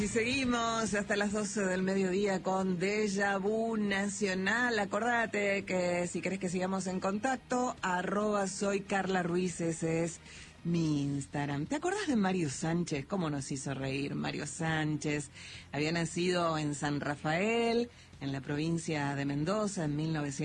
Y seguimos hasta las 12 del mediodía con Déjà Vu Nacional. Acordate que si querés que sigamos en contacto, @soy Carla Ruiz, ese es mi Instagram. ¿Te acordás de Mario Sánchez? ¿Cómo nos hizo reír Mario Sánchez? Había nacido en San Rafael, en la provincia de Mendoza, en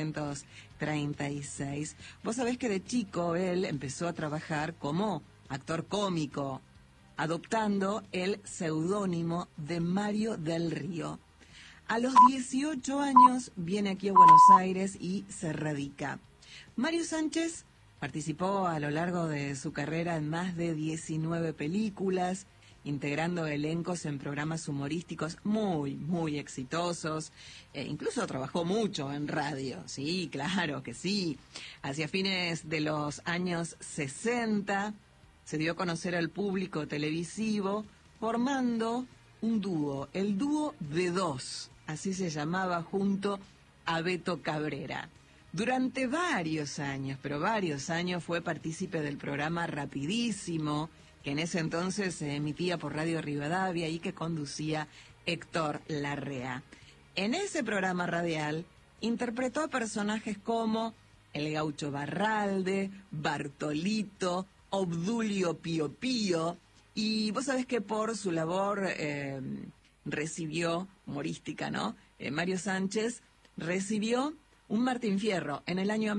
1936. Vos sabés que de chico él empezó a trabajar como actor cómico, adoptando el seudónimo de Mario del Río. A los 18 años viene aquí a Buenos Aires y se radica. Mario Sánchez participó a lo largo de su carrera en más de 19 películas, integrando elencos en programas humorísticos muy exitosos. Incluso trabajó mucho en radio, sí, claro que sí. Hacia fines de los años 60... se dio a conocer al público televisivo formando un dúo, el dúo de dos, así se llamaba, junto a Beto Cabrera. Durante varios años, fue partícipe del programa Rapidísimo, que en ese entonces se emitía por Radio Rivadavia y que conducía Héctor Larrea. En ese programa radial interpretó a personajes como el Gaucho Barralde, Bartolito, Obdulio Pío Pío, y vos sabés que por su labor recibió, humorística, ¿no? Mario Sánchez recibió un Martín Fierro en el año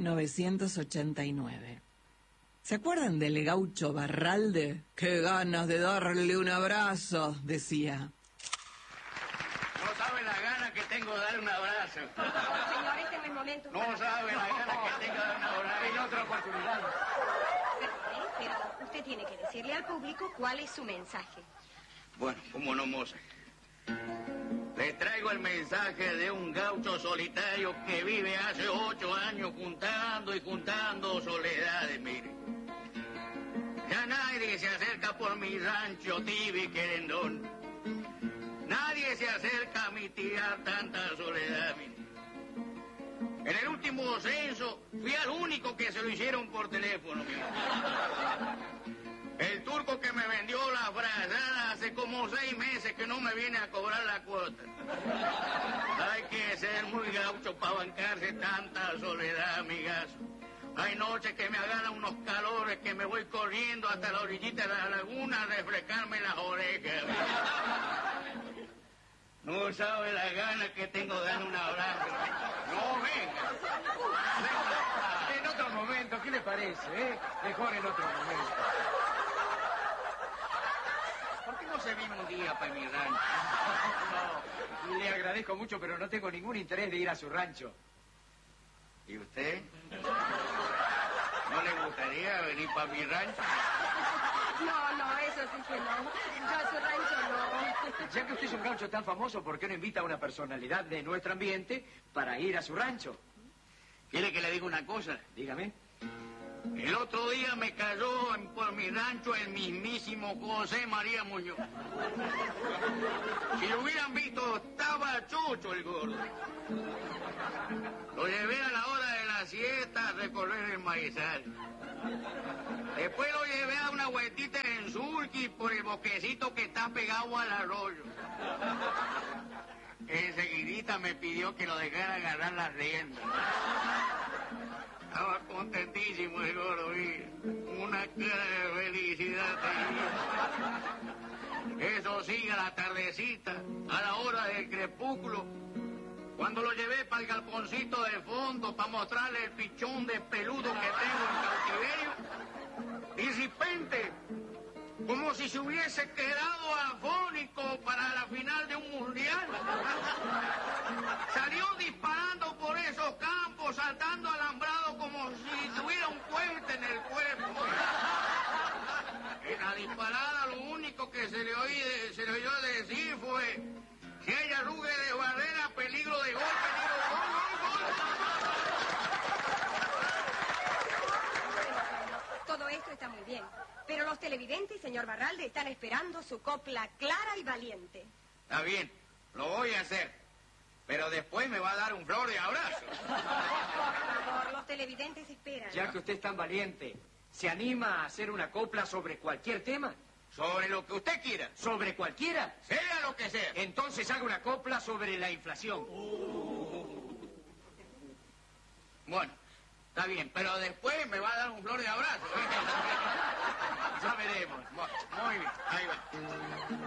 1989. ¿Se acuerdan del Gaucho Barralde? ¡Qué ganas de darle un abrazo!, decía. No sabe la gana que tengo de darle un abrazo. Señor, este no es momento. No sabe la gana que tengo de darle un abrazo. En otra oportunidad. Pero usted tiene que decirle al público cuál es su mensaje. Bueno, cómo no, moza. Le traigo el mensaje de un gaucho solitario que vive hace 8 años juntando y juntando soledades, mire. Ya nadie se acerca por mi rancho tibio y querendón. Nadie se acerca a mitigar tanta soledad, mire. En el último censo fui al único que se lo hicieron por teléfono, mire. El turco que me vendió la frazada hace como 6 meses que no me viene a cobrar la cuota. Hay que ser muy gaucho para bancarse tanta soledad, amigazo. Hay noches que me agarran unos calores que me voy corriendo hasta la orillita de la laguna a refrescarme las orejas. No sabe la gana que tengo de dar un abrazo. No, venga. En otro momento, ¿qué le parece, Mejor en otro momento. ¿Por qué no se vino un día para mi rancho? No, le agradezco mucho, pero no tengo ningún interés de ir a su rancho. ¿Y usted? ¿No le gustaría venir para mi rancho? No, eso sí que no. Yo a su rancho no. Ya que usted es un gaucho tan famoso, ¿por qué no invita a una personalidad de nuestro ambiente para ir a su rancho? ¿Quiere que le diga una cosa? Dígame. El otro día me cayó por mi rancho el mismísimo José María Muñoz. Si lo hubieran visto, estaba chucho el gordo. Lo llevé a la hora de la siesta a recorrer el maizal. Después lo llevé a una vueltita en Surqui por el bosquecito que está pegado al arroyo. Enseguidita me pidió que lo dejara agarrar las riendas. Estaba contentísimo el gordo, mira. Una cara de felicidad tenía. Eso sí, a la tardecita, a la hora del crepúsculo, cuando lo llevé para el galponcito de fondo para mostrarle el pichón de peludo que tengo en cautiverio, y de repente, como si se hubiese quedado afónico para la final de un mundial, salió disparando por esos campos, saltando alambrado como si tuviera un cohete en el cuerpo. En la disparada lo único que se le oyó decir fue: si hay arrugue de barrera, peligro de gol, peligro de gol, gol, gol. Todo esto está muy bien. Pero los televidentes, señor Barralde, están esperando su copla clara y valiente. Está bien, lo voy a hacer. Pero después me va a dar un flor de abrazo. Por favor, los televidentes esperan. Ya que usted es tan valiente, ¿se anima a hacer una copla sobre cualquier tema? Sobre lo que usted quiera. ¿Sobre cualquiera? Sea lo que sea. Entonces haga una copla sobre la inflación. Bueno, está bien, pero después me va a dar un flor de abrazo. Ya veremos. Bueno, muy bien, ahí va.